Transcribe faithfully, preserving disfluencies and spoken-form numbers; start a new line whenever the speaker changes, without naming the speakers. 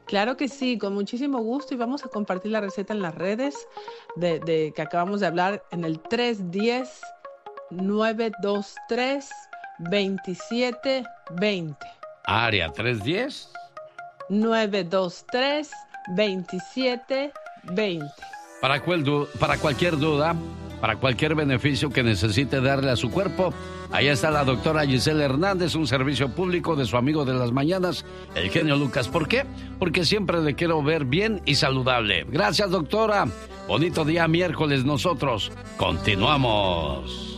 Claro que sí, con muchísimo gusto y vamos a compartir la receta en las redes de, de que acabamos de hablar en el tres uno cero, nueve dos tres, dos siete dos cero.
Área tres uno cero.
nueve dos tres, dos siete dos cero.
Para, cual du- para cualquier duda, para cualquier beneficio que necesite darle a su cuerpo, ahí está la doctora Giselle Hernández, un servicio público de su amigo de las mañanas, el genio Lucas. ¿Por qué? Porque siempre le quiero ver bien y saludable. Gracias, doctora. Bonito día miércoles, nosotros continuamos.